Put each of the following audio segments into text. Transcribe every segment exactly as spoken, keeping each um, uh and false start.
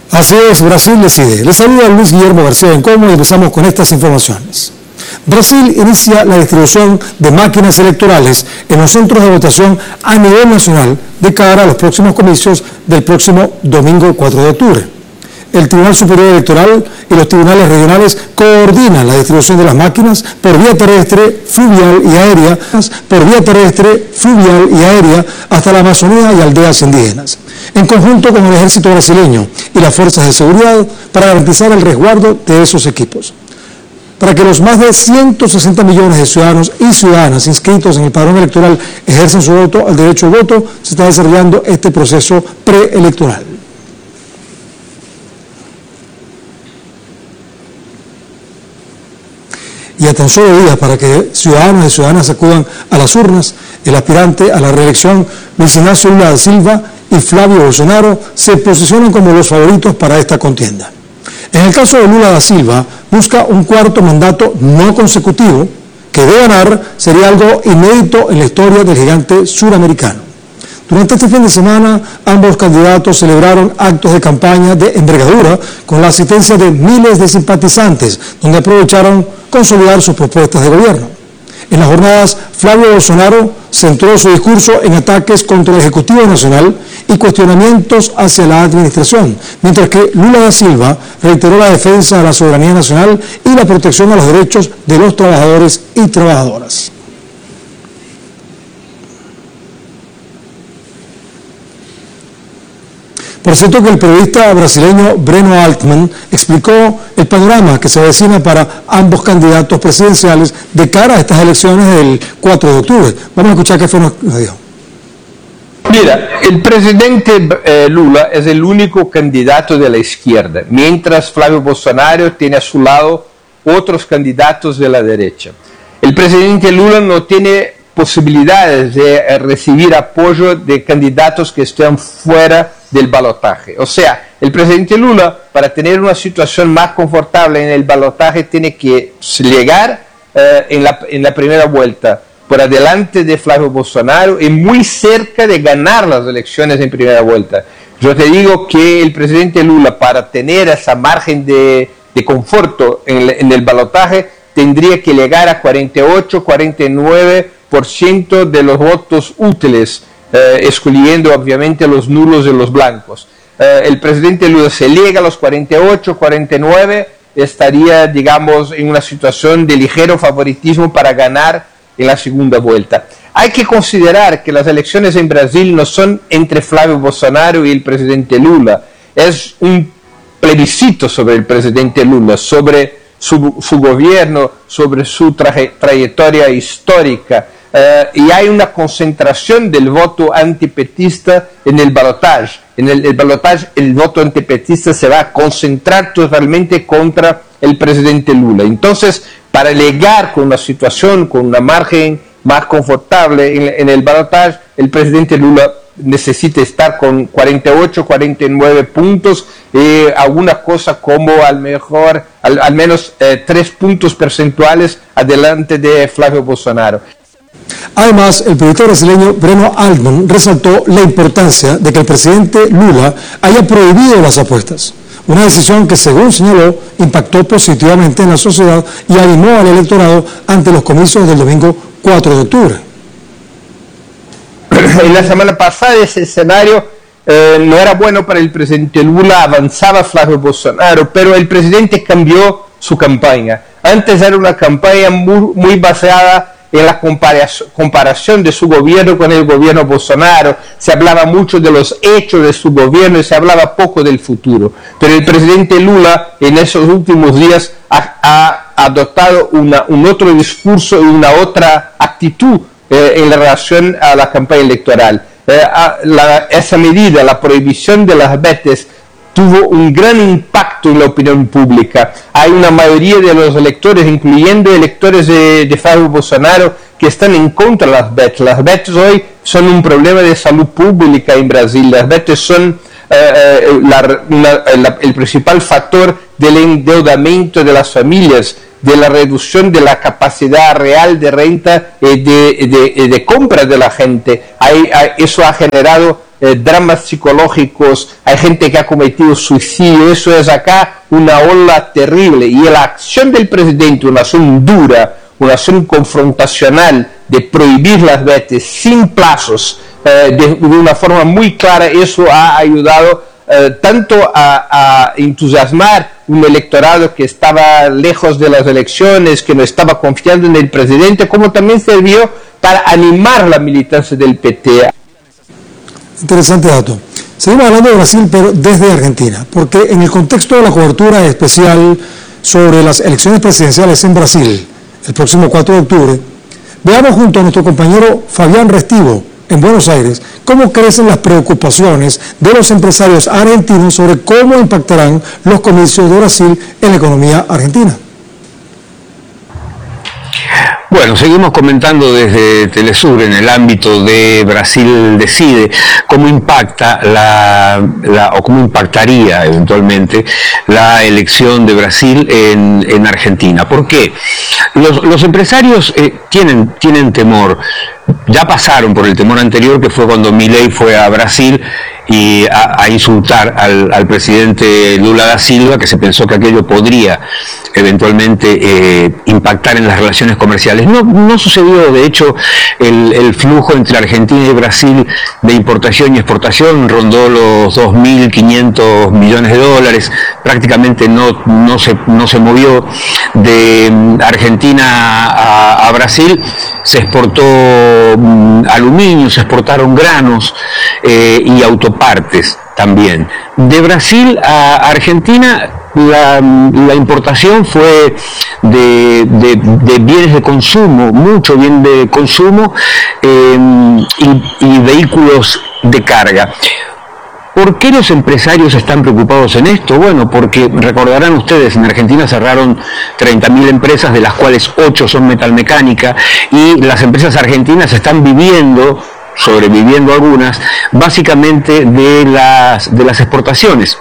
Así es, Brasil decide. Les saluda Luis Guillermo García Bencomo y empezamos con estas informaciones. Brasil inicia la distribución de máquinas electorales en los centros de votación a nivel nacional de cara a los próximos comicios del próximo domingo cuatro de octubre. El Tribunal Superior Electoral y los tribunales regionales coordinan la distribución de las máquinas por vía terrestre, fluvial y aérea, por vía terrestre, fluvial y aérea hasta la Amazonía y aldeas indígenas, en conjunto con el ejército brasileño y las fuerzas de seguridad para garantizar el resguardo de esos equipos. Para que los más de ciento sesenta millones de ciudadanos y ciudadanas inscritos en el padrón electoral ejerzan su voto, el derecho al voto, se está desarrollando este proceso preelectoral. Y a tan solo días para que ciudadanos y ciudadanas acudan a las urnas, el aspirante a la reelección, Luis Ignacio Lula da Silva y Flavio Bolsonaro, se posicionan como los favoritos para esta contienda. En el caso de Lula da Silva, busca un cuarto mandato no consecutivo, que de ganar sería algo inédito en la historia del gigante suramericano. Durante este fin de semana, ambos candidatos celebraron actos de campaña de envergadura con la asistencia de miles de simpatizantes, donde aprovecharon consolidar sus propuestas de gobierno. En las jornadas, Flavio Bolsonaro centró su discurso en ataques contra el Ejecutivo Nacional y cuestionamientos hacia la administración, mientras que Lula da Silva reiteró la defensa de la soberanía nacional y la protección a los derechos de los trabajadores y trabajadoras. Por cierto que el periodista brasileño Breno Altman explicó el panorama que se avecina para ambos candidatos presidenciales de cara a estas elecciones del cuatro de octubre. Vamos a escuchar qué fue lo que dijo. Mira, el presidente eh, Lula es el único candidato de la izquierda, mientras Flavio Bolsonaro tiene a su lado otros candidatos de la derecha. El presidente Lula no tiene posibilidades de eh, recibir apoyo de candidatos que estén fuera del balotaje. O sea, el presidente Lula, para tener una situación más confortable en el balotaje, tiene que llegar eh, en, la, en la primera vuelta por adelante de Flavio Bolsonaro y muy cerca de ganar las elecciones en primera vuelta. Yo te digo que el presidente Lula, para tener esa margen de, de conforto en el, en el balotaje, tendría que llegar a cuarenta y ocho, cuarenta y nueve por ciento de los votos útiles, eh, excluyendo obviamente los nulos y los blancos. Eh, el presidente Lula, se llega a los cuarenta y ocho, cuarenta y nueve, estaría, digamos, en una situación de ligero favoritismo para ganar en la segunda vuelta. Hay que considerar que las elecciones en Brasil no son entre Flavio Bolsonaro y el presidente Lula, es un plebiscito sobre el presidente Lula, sobre su, su gobierno, sobre su traje, trayectoria histórica, eh, y hay una concentración del voto antipetista en el balotaje. En el, el balotaje el voto antipetista se va a concentrar totalmente contra el presidente Lula. Entonces, para llegar con una situación, con una margen más confortable en, en el balotaje, el presidente Lula necesita estar con cuarenta y ocho, cuarenta y nueve puntos, eh, alguna cosa como al mejor, al, al menos eh, tres puntos porcentuales adelante de Flavio Bolsonaro. Además, el periodista brasileño Breno Altman resaltó la importancia de que el presidente Lula haya prohibido las apuestas. Una decisión que, según señaló, impactó positivamente en la sociedad y animó al electorado ante los comicios del domingo cuatro de octubre. En la semana pasada ese escenario eh, no era bueno para el presidente Lula, avanzaba Flavio Bolsonaro, pero el presidente cambió su campaña. Antes era una campaña muy, muy basada en la comparación de su gobierno con el gobierno Bolsonaro, se hablaba mucho de los hechos de su gobierno y se hablaba poco del futuro. Pero el presidente Lula en esos últimos días ha, ha adoptado una, un otro discurso y una otra actitud eh, en relación a la campaña electoral. Eh, a, la, esa medida, la prohibición de las betes, tuvo un gran impacto en la opinión pública. Hay una mayoría de los electores, incluyendo electores de, de Flavio Bolsonaro, que están en contra de las betes. Las betes hoy son un problema de salud pública en Brasil. Las betes son eh, la, una, la, el principal factor del endeudamiento de las familias, de la reducción de la capacidad real de renta y de, de, de compra de la gente. Hay, hay, eso ha generado eh, dramas psicológicos, hay gente que ha cometido suicidio, eso es acá una ola terrible, y la acción del presidente, una acción dura, una acción confrontacional de prohibir las betes sin plazos, eh, de, de una forma muy clara, eso ha ayudado eh, tanto a, a entusiasmar un electorado que estaba lejos de las elecciones, que no estaba confiando en el presidente, como también sirvió para animar la militancia del P T. Interesante dato. Seguimos hablando de Brasil, pero desde Argentina, porque en el contexto de la cobertura especial sobre las elecciones presidenciales en Brasil, el próximo cuatro de octubre, veamos junto a nuestro compañero Fabián Restivo, en Buenos Aires, cómo crecen las preocupaciones de los empresarios argentinos sobre cómo impactarán los comicios de Brasil en la economía argentina. Bueno, seguimos comentando desde Telesur en el ámbito de Brasil Decide cómo impacta la, la o cómo impactaría eventualmente la elección de Brasil en, en Argentina. ¿Por qué? Los, los empresarios eh, tienen, tienen temor. Ya pasaron por el temor anterior, que fue cuando Milei fue a Brasil y a, a insultar al, al presidente Lula da Silva, que se pensó que aquello podría eventualmente eh, impactar en las relaciones comerciales. No, no sucedió. De hecho, el, el flujo entre Argentina y Brasil de importación y exportación rondó los dos mil quinientos millones de dólares, prácticamente no, no, se, no se movió. De Argentina a, a Brasil se exportó um, aluminio, se exportaron granos eh, y autopartes también. De Brasil a Argentina la, la importación fue de, de, de bienes de consumo, mucho bien de consumo eh, y, y vehículos de carga. ¿Por qué los empresarios están preocupados en esto? Bueno, porque recordarán ustedes, en Argentina cerraron treinta mil empresas, de las cuales ocho son metalmecánica, y las empresas argentinas están viviendo, sobreviviendo algunas, básicamente de las, de las exportaciones.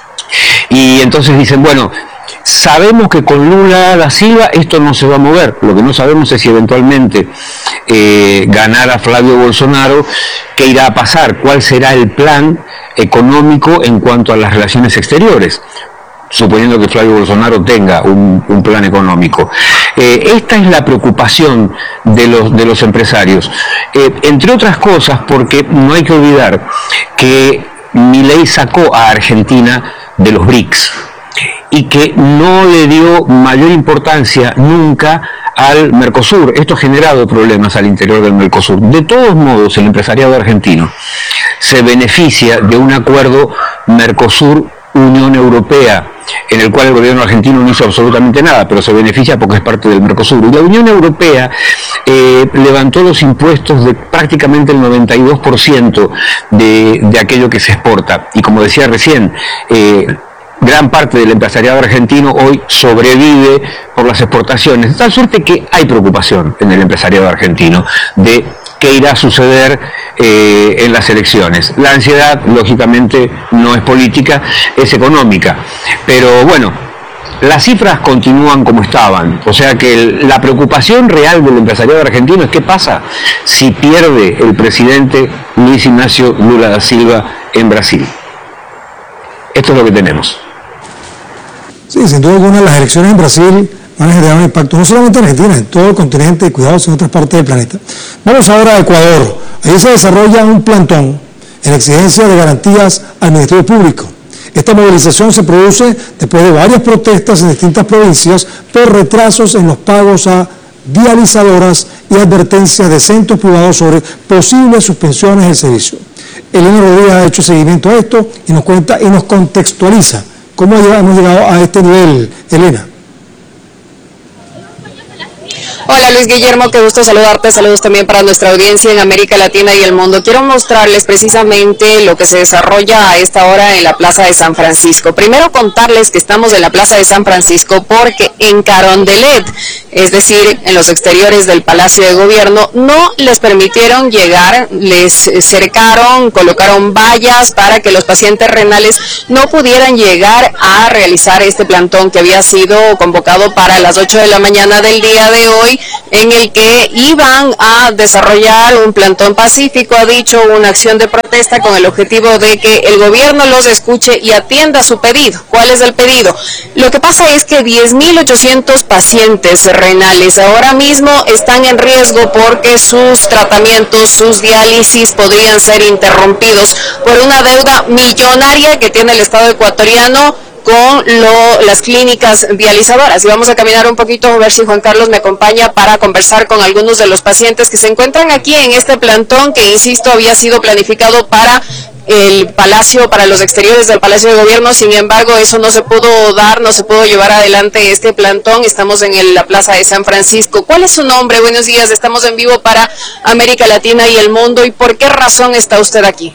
Y entonces dicen, bueno, sabemos que con Lula da Silva esto no se va a mover. Lo que no sabemos es si eventualmente eh, ganara Flavio Bolsonaro, qué irá a pasar, cuál será el plan económico en cuanto a las relaciones exteriores, suponiendo que Flavio Bolsonaro tenga un, un plan económico. Eh, esta es la preocupación de los, de los empresarios, eh, entre otras cosas porque no hay que olvidar que Milei sacó a Argentina de los B R I C S y que no le dio mayor importancia nunca al Mercosur. Esto ha generado problemas al interior del Mercosur. De todos modos, el empresariado argentino se beneficia de un acuerdo Mercosur-Unión Europea, en el cual el gobierno argentino no hizo absolutamente nada, pero se beneficia porque es parte del Mercosur. Y la Unión Europea eh, levantó los impuestos de prácticamente el noventa y dos por ciento de, de aquello que se exporta. Y como decía recién, eh, gran parte del empresariado argentino hoy sobrevive por las exportaciones, de tal suerte que hay preocupación en el empresariado argentino de qué irá a suceder eh, en las elecciones. La ansiedad, lógicamente, no es política, es económica. Pero bueno, las cifras continúan como estaban. O sea que el, la preocupación real del empresariado argentino es qué pasa si pierde el presidente Luis Ignacio Lula da Silva en Brasil. Esto es lo que tenemos. Sí, sin duda alguna las elecciones en Brasil van a generar un impacto no solamente en Argentina, en todo el continente y cuidados en otras partes del planeta. Vamos ahora a Ecuador. Ahí se desarrolla un plantón en exigencia de garantías al Ministerio Público. Esta movilización se produce después de varias protestas en distintas provincias por retrasos en los pagos a dializadoras y advertencias de centros privados sobre posibles suspensiones del servicio. Elena Rodríguez ha hecho seguimiento a esto y nos cuenta y nos contextualiza cómo hemos llegado a este nivel. Elena. Hola Luis Guillermo, qué gusto saludarte, saludos también para nuestra audiencia en América Latina y el mundo. Quiero mostrarles precisamente lo que se desarrolla a esta hora en la Plaza de San Francisco. Primero contarles que estamos en la Plaza de San Francisco porque en Carondelet es decir, en los exteriores del Palacio de Gobierno, no les permitieron llegar, les cercaron, colocaron vallas para que los pacientes renales no pudieran llegar a realizar este plantón que había sido convocado para las ocho de la mañana del día de hoy, en el que iban a desarrollar un plantón pacífico, ha dicho, una acción de protesta con el objetivo de que el gobierno los escuche y atienda su pedido. ¿Cuál es el pedido? Lo que pasa es que diez mil ochocientos pacientes renales ahora mismo están en riesgo porque sus tratamientos, sus diálisis podrían ser interrumpidos por una deuda millonaria que tiene el Estado ecuatoriano con lo, las clínicas dializadoras. Y vamos a caminar un poquito a ver si Juan Carlos me acompaña para conversar con algunos de los pacientes que se encuentran aquí en este plantón que, insisto, había sido planificado para el Palacio, para los exteriores del Palacio de Gobierno. Sin embargo, eso no se pudo dar, no se pudo llevar adelante este plantón. Estamos en el, la Plaza de San Francisco. ¿Cuál es su nombre? Buenos días, estamos en vivo para América Latina y el mundo. ¿Y por qué razón está usted aquí?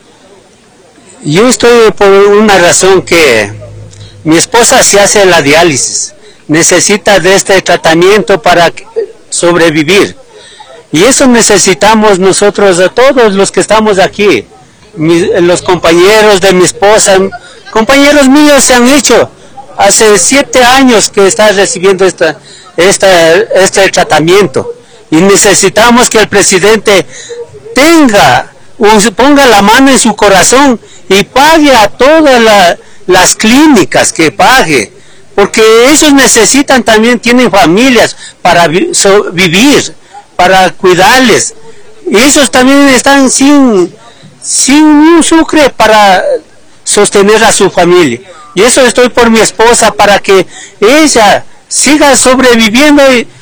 Yo estoy por una razón que mi esposa se hace la diálisis, necesita de este tratamiento para sobrevivir. Y eso necesitamos nosotros, a todos los que estamos aquí. Mi, los compañeros de mi esposa, compañeros míos se han hecho. Hace siete años que está recibiendo esta, esta, este tratamiento. Y necesitamos que el presidente tenga, ponga la mano en su corazón y pague a todas la, las clínicas, que pague, porque ellos necesitan también, tienen familias para vi, so, vivir, para cuidarles. Y ellos también están sin, sin un sucre para sostener a su familia. Y eso estoy por mi esposa, para que ella siga sobreviviendo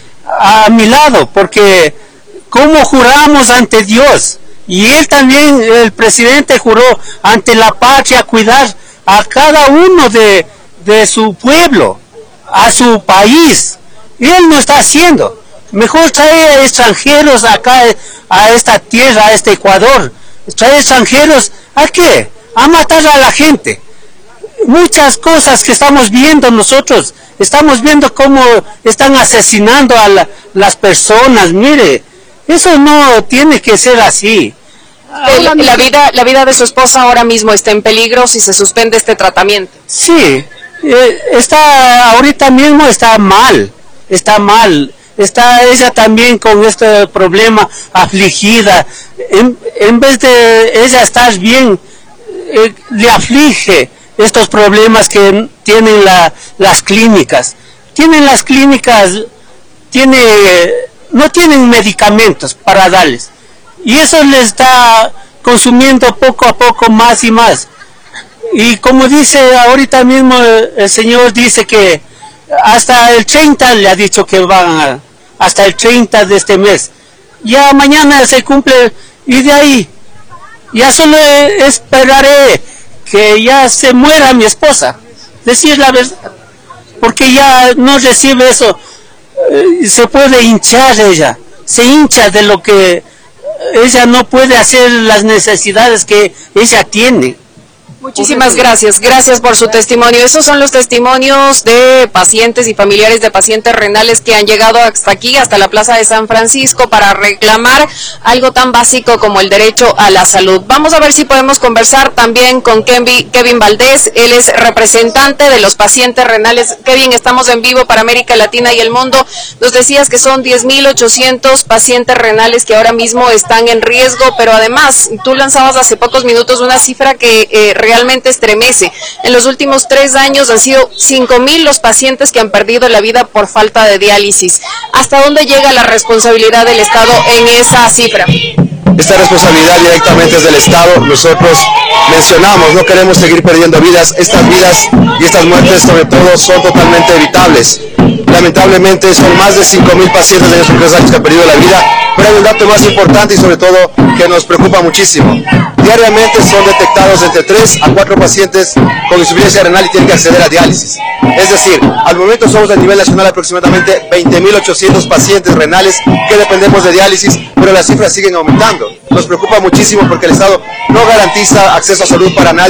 a mi lado, porque como juramos ante Dios, y él también, el presidente, juró ante la patria cuidar a cada uno de, de su pueblo, a su país, y él no está haciendo. Mejor trae a extranjeros acá a esta tierra, a este Ecuador, trae extranjeros, ¿a qué? A matar a la gente. Muchas cosas que estamos viendo nosotros, estamos viendo cómo están asesinando a la, las personas. Mire, eso no tiene que ser así. El, la vida la vida de su esposa ahora mismo está en peligro si se suspende este tratamiento. Sí, eh, está ahorita mismo está mal, está mal, está ella también con este problema, afligida. En, en vez de ella estar bien, eh, le aflige estos problemas que tienen la, las clínicas. Tienen las clínicas, tiene, no tienen medicamentos para darles. Y eso le está consumiendo poco a poco más y más. Y como dice ahorita mismo el señor, dice que hasta el treinta le ha dicho que van a, hasta el treinta de este mes. Ya mañana se cumple y de ahí ya solo esperaré que ya se muera mi esposa. Decir la verdad. Porque ya no recibe eso. Eh, se puede hinchar ella. Se hincha de lo que ella no puede hacer, las necesidades que ella tiene. Muchísimas gracias, gracias por su testimonio. Esos son los testimonios de pacientes y familiares de pacientes renales que han llegado hasta aquí, hasta la Plaza de San Francisco, para reclamar algo tan básico como el derecho a la salud. Vamos a ver si podemos conversar también con Kevin, Kevin Valdés, él es representante de los pacientes renales. Kevin, estamos en vivo para América Latina y el mundo. Nos decías que son diez mil ochocientos pacientes renales que ahora mismo están en riesgo, pero además tú lanzabas hace pocos minutos una cifra que eh, realmente estremece. En los últimos tres años han sido cinco mil los pacientes que han perdido la vida por falta de diálisis. ¿Hasta dónde llega la responsabilidad del Estado en esa cifra? Esta responsabilidad directamente es del Estado. Nosotros mencionamos, no queremos seguir perdiendo vidas. Estas vidas y estas muertes sobre todo son totalmente evitables. Lamentablemente son más de cinco mil pacientes en estos tres años que han perdido la vida, pero hay un dato más importante y sobre todo que nos preocupa muchísimo. Diariamente son detectados entre tres a cuatro pacientes con insuficiencia renal y tienen que acceder a diálisis. Es decir, al momento somos a nivel nacional aproximadamente veinte mil ochocientos pacientes renales que dependemos de diálisis, pero las cifras siguen aumentando. Nos preocupa muchísimo porque el Estado no garantiza acceso a salud para nadie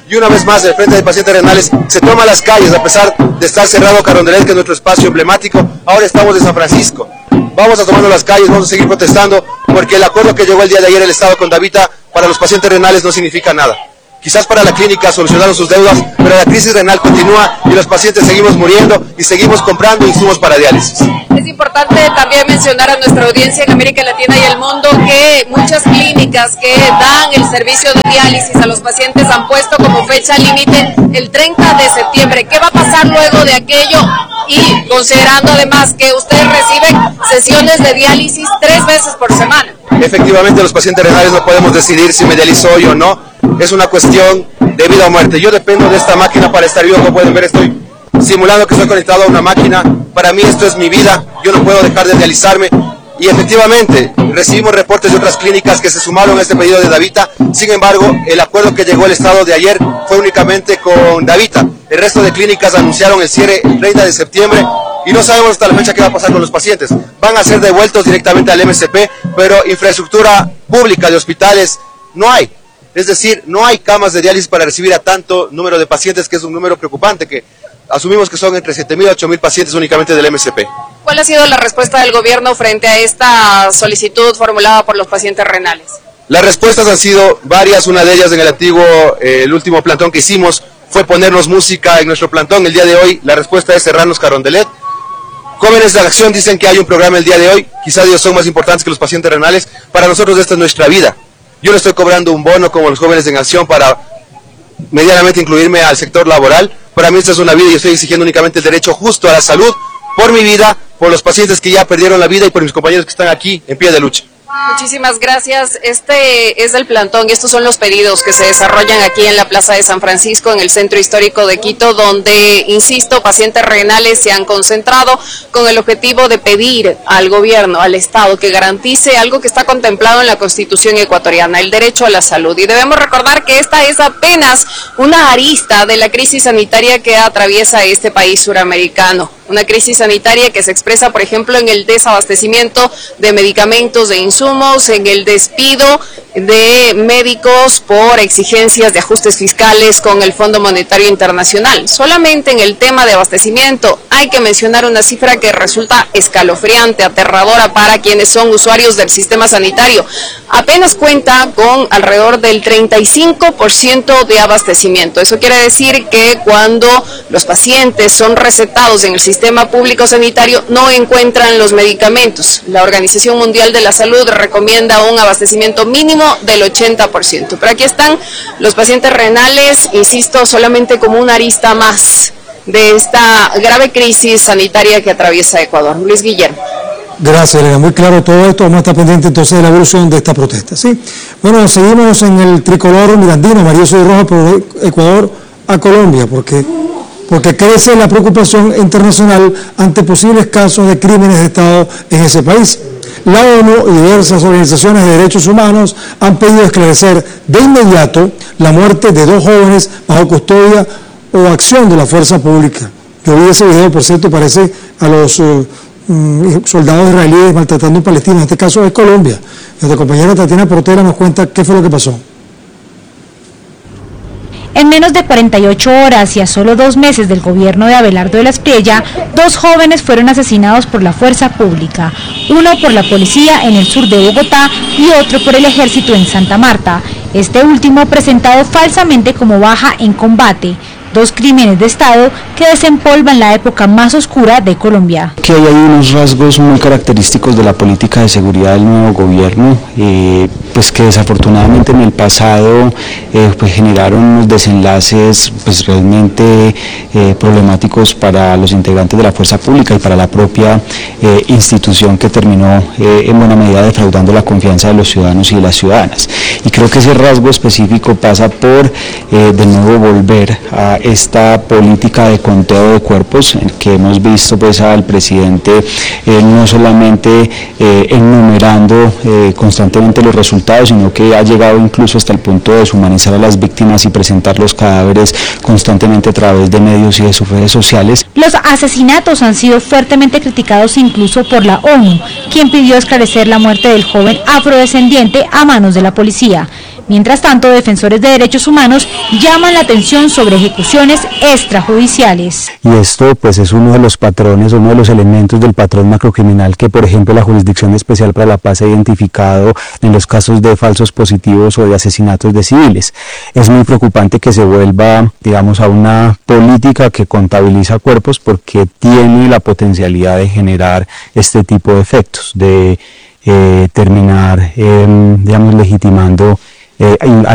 Y una vez más, el Frente de Pacientes Renales se toma las calles, a pesar de estar cerrado Carondelet, que es nuestro espacio emblemático. Ahora estamos en San Francisco. Vamos a tomarnos las calles, vamos a seguir protestando, porque el acuerdo que llegó el día de ayer el Estado con Davita para los pacientes renales no significa nada. Quizás para la clínica solucionaron sus deudas, pero la crisis renal continúa y los pacientes seguimos muriendo y seguimos comprando insumos para diálisis. Es importante también mencionar a nuestra audiencia en América Latina y el mundo que muchas clínicas que dan el servicio de diálisis a los pacientes han puesto como fecha límite el treinta de septiembre. ¿Qué va a pasar luego de aquello? Y considerando además que ustedes reciben sesiones de diálisis tres veces por semana. Efectivamente, los pacientes renales no podemos decidir si me dializo hoy o no. Es una cuestión de vida o muerte. Yo dependo de esta máquina para estar vivo. Como pueden ver, estoy simulando que estoy conectado a una máquina. Para mí esto es mi vida. Yo no puedo dejar de dializarme. Y efectivamente, recibimos reportes de otras clínicas que se sumaron a este pedido de Davita. Sin embargo, el acuerdo que llegó el Estado de ayer fue únicamente con Davita. El resto de clínicas anunciaron el cierre el treinta de septiembre y no sabemos hasta la fecha qué va a pasar con los pacientes. Van a ser devueltos directamente al M S P, pero infraestructura pública de hospitales no hay. Es decir, no hay camas de diálisis para recibir a tanto número de pacientes, que es un número preocupante, que asumimos que son entre siete mil y ocho mil pacientes únicamente del M S P. ¿Cuál ha sido la respuesta del gobierno frente a esta solicitud formulada por los pacientes renales? Las respuestas han sido varias. Una de ellas en el antiguo, eh, el último plantón que hicimos fue ponernos música en nuestro plantón. El día de hoy la respuesta es cerrarnos Carondelet. Jóvenes de Acción dicen que hay un programa el día de hoy, quizás ellos son más importantes que los pacientes renales. Para nosotros esta es nuestra vida. Yo no estoy cobrando un bono como los jóvenes en Acción para medianamente incluirme al sector laboral. Para mí esta es una vida y estoy exigiendo únicamente el derecho justo a la salud, por mi vida, por los pacientes que ya perdieron la vida y por mis compañeros que están aquí en pie de lucha. Muchísimas gracias. Este es el plantón y estos son los pedidos que se desarrollan aquí en la Plaza de San Francisco, en el centro histórico de Quito, donde, insisto, pacientes renales se han concentrado con el objetivo de pedir al gobierno, al Estado, que garantice algo que está contemplado en la Constitución ecuatoriana, el derecho a la salud. Y debemos recordar que esta es apenas una arista de la crisis sanitaria que atraviesa este país suramericano. Una crisis sanitaria que se expresa, por ejemplo, en el desabastecimiento de medicamentos, de insumos, en el despido de médicos por exigencias de ajustes fiscales con el Fondo Monetario Internacional. Solamente en el tema de abastecimiento hay que mencionar una cifra que resulta escalofriante, aterradora para quienes son usuarios del sistema sanitario. Apenas cuenta con alrededor del treinta y cinco por ciento de abastecimiento. Eso quiere decir que cuando los pacientes son recetados en el sistema público sanitario no encuentran los medicamentos. La Organización Mundial de la Salud recomienda un abastecimiento mínimo del ochenta por ciento. Pero aquí están los pacientes renales, insisto, solamente como una arista más de esta grave crisis sanitaria que atraviesa Ecuador. Luis Guillermo. Gracias, Elena. Muy claro todo esto. Vamos a estar pendientes entonces de la evolución de esta protesta, ¿sí? Bueno, seguimos en el tricolor mirandino, amarillo y rojo, por Ecuador a Colombia, porque, porque crece la preocupación internacional ante posibles casos de crímenes de Estado en ese país. La ONU y diversas organizaciones de derechos humanos han pedido esclarecer de inmediato la muerte de dos jóvenes bajo custodia o acción de la fuerza pública. Yo vi ese video, por cierto, parece a los uh, um, soldados israelíes maltratando a un palestino. En este caso es Colombia. Nuestra compañera Tatiana Portela nos cuenta qué fue lo que pasó. En menos de cuarenta y ocho horas y a solo dos meses del gobierno de Abelardo de la Espriella, dos jóvenes fueron asesinados por la fuerza pública, uno por la policía en el sur de Bogotá y otro por el ejército en Santa Marta, este último presentado falsamente como baja en combate. Dos crímenes de Estado que desempolvan la época más oscura de Colombia. Que hay unos rasgos muy característicos de la política de seguridad del nuevo gobierno, eh, pues que desafortunadamente en el pasado eh, pues generaron unos desenlaces pues realmente eh, problemáticos para los integrantes de la fuerza pública y para la propia eh, institución, que terminó eh, en buena medida defraudando la confianza de los ciudadanos y de las ciudadanas. Y creo que ese rasgo específico pasa por eh, de nuevo volver a esta política de conteo de cuerpos, en que hemos visto pues al presidente eh, no solamente eh, enumerando eh, constantemente los resultados, sino que ha llegado incluso hasta el punto de deshumanizar a las víctimas y presentar los cadáveres constantemente a través de medios y de sus redes sociales. Los asesinatos han sido fuertemente criticados incluso por la ONU, quien pidió esclarecer la muerte del joven afrodescendiente a manos de la policía. Mientras tanto, defensores de derechos humanos llaman la atención sobre ejecuciones extrajudiciales. Y esto pues es uno de los patrones, uno de los elementos del patrón macrocriminal que, por ejemplo, la Jurisdicción Especial para la Paz ha identificado en los casos de falsos positivos o de asesinatos de civiles. Es muy preocupante que se vuelva, digamos, a una política que contabiliza cuerpos, porque tiene la potencialidad de generar este tipo de efectos, de eh, terminar, eh, digamos, legitimando eh,